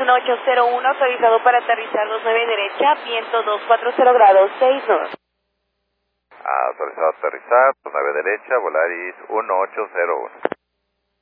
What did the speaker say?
1801, autorizado para aterrizar 29 derecha, viento 240 grados, 6 knots. Autorizado a aterrizar, 9 derecha, Volaris 1801.